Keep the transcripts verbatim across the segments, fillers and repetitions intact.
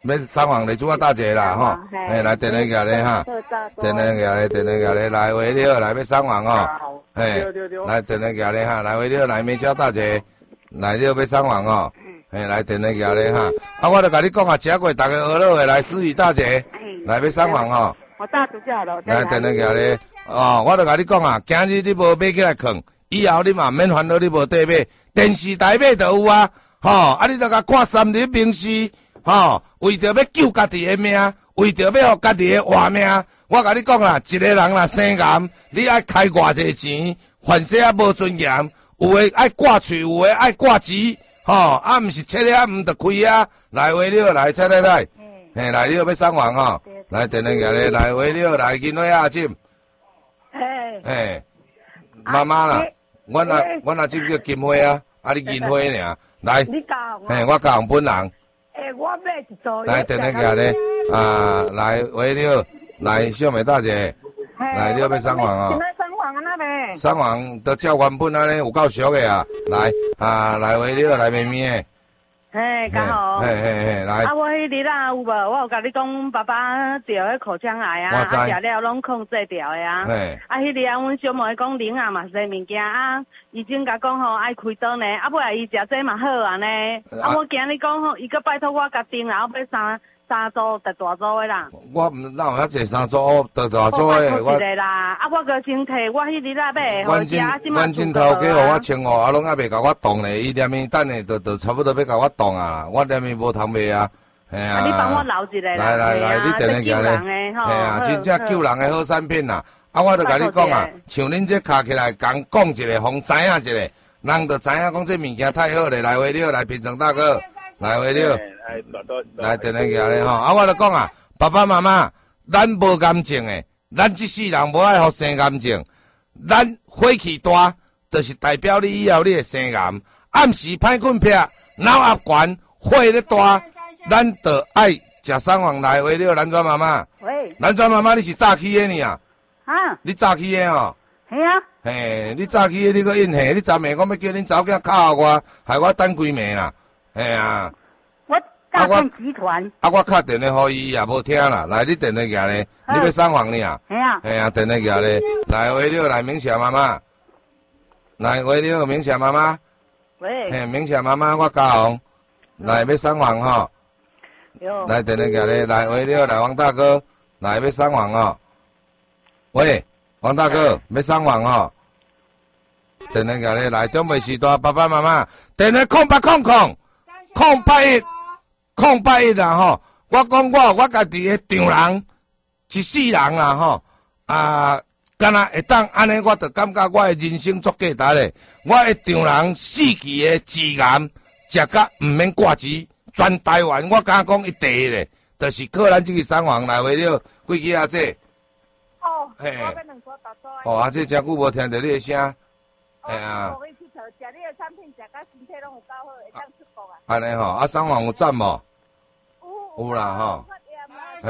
要送往嚟主啊大姐啦吼，嘿，来电话举咧哈，电话举咧，电话举咧，来回了来要送往哦，嘿，来电话举咧哈，来回了来美娇大姐，来了要送往哦，嘿，来电话举咧哈，啊，我著甲你讲啊，食过逐个学乐的来思雨大姐，来要送往哦， 我大主就好了， 来电话举咧，哦，我著甲你讲啊，今日你无买起来藏，以后你嘛免烦恼你无地买，电视台买就有啊，吼，啊，你著甲看三日明示。吼，为着要救家己的命，为着要互家己的活命，我甲你讲啦，一个人若生癌，你爱开偌济钱，凡事啊无尊严，有诶爱挂喙，有诶爱挂钱，吼，啊毋是切了毋得开啊，来话了，来切来来，嘿，来了要送完吼，来电话举咧，来话了，来金花阿金， 嘿， 嘿，妈妈啦，阮啊阮阿金叫金花啊，啊你银花尔，来， 你教我， 嘿，我教本人。 诶，我买一组。 来，等那个咧，啊，来，喂了，来，小美大姐，来了要送完哦。 今仔送完啊那呗。 送完都照原本安尼有够俗的啊！来，啊，来喂了，来咪咪的。 嘿，刚好。 嘿嘿嘿，来。 啊，我迄日啊有无？我有甲你讲，爸爸得迄口腔癌啊，啊，食了拢控制掉的啊。 嘿。 啊，迄日啊，阮小妹讲零啊嘛，这物件啊，医生甲讲吼爱开刀呢，啊，尾来伊食这嘛好啊呢。啊，我今日讲吼，伊个拜托我甲订啦，我要三三组特大组的啦。 我毋哪有遐济三组特大组的， 我一个啦，啊，我个先摕我迄日啊买， 阮今阮今头家互我穿哦，啊，拢还袂甲我动咧，伊连面等下就就差不多要甲我动啊，我连面无通卖啊，系啊。 啊，你帮我留一个啦， 来来来，你电话举咧，系啊，真正救人的好产品啦。啊，我著甲你讲啊，像恁这卡起来，讲讲一个，互知影一个，人著知影讲这物件太好咧，来话了，来平常大哥，来话了。来，电话举咧吼，啊，我著讲啊，爸爸妈妈，咱无癌症诶，咱这世人无爱互生癌症，咱火气大，就是代表你以后你会生癌，暗时歹困癖，脑压悬，火咧大，咱著爱食送往来话了，兰庄妈妈， 喂， 兰庄妈妈，你是早起的呢啊？ 啊， 你早起的哦？ 系啊。 嘿，你早起的你搁应嘿，你昨暝我要叫恁查某囝敲我，害我等几暝啦，嘿啊。 大片集团。 啊，我敲电话给伊也无听啦。来，你电话举咧，你要送房呢啊？ 系啊。 系啊，电话举咧。来，喂了，来明霞妈妈。来，喂了，明霞妈妈。 喂。 嘿，明霞妈妈，我嘉宏。来，要送房吼。 有。 来，电话举咧。来，喂了，来，王大哥。来，要送房哦。喂，王大哥，要送房哦。电话举咧，来，中北时代爸爸妈妈，电话空八空空，空八一。空八一啦吼，我讲我我家己的丈人，一世人啦吼，啊，敢若会当安尼，我就感觉我的人生足价值咧。我的丈人四期的治癌，食甲毋免挂钱，全台湾我敢讲一第一咧，就是靠咱这个三皇来为了几支阿姐。 哦。 嘿。 哦， 阿姐真久无听到你的声。哎啊。我去食你的产品，食甲身体拢有够好，会当出国啊。 安尼吼，啊，三皇有赞无？有啦吼，嘿，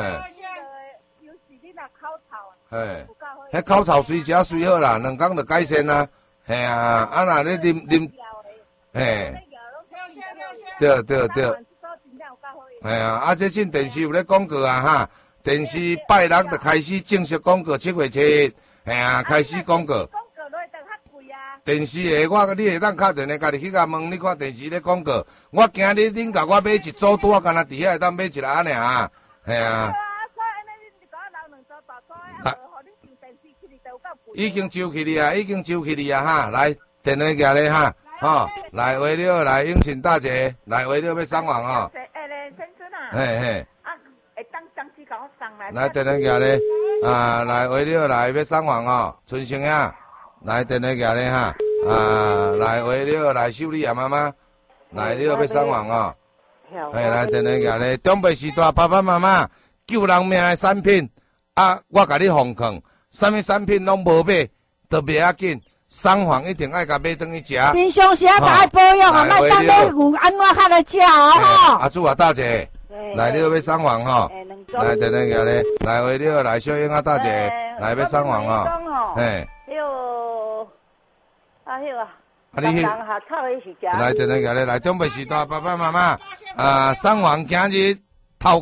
嘿，迄口臭水食水好啦，两工就改善啦，嘿啊，啊那你啉啉，嘿，对对对，嘿啊，啊这阵电视有咧广告啊哈，电视拜六就开始正式广告，七月七，嘿啊，开始广告。电视的我，你会当敲电话家己去甲问，你看电视咧广告。我今日恁甲我买一组拄啊，干那伫遐会当买一个安尼啊，系啊。已经收起哩啊，已经收起哩啊哈，来电话举咧哈，吼，来话了，来永庆大姐，来话了要送完哦。嘿嘿。啊，会当当时甲我送来。来电话举咧，啊，来话了，来要送完哦，春生啊。来电话举咧哈，啊，来话了，来修理啊妈妈，来了要送完哦。嘿，来电话举咧，中北时代爸爸妈妈救人命的产品，啊，我甲你奉劝，啥物产品拢无买，都袂要紧，送完一定爱甲买转去食。 平常时啊，都爱保养啊，莫当咧有安怎较来食哦吼。 阿朱啊，大姐，来了要送完吼，来电话举咧，来话了，来小英啊大姐，来要送完哦，嘿。 啊，迄个， 啊，你去来电话举咧，来中北时代爸爸妈妈，啊，送完今日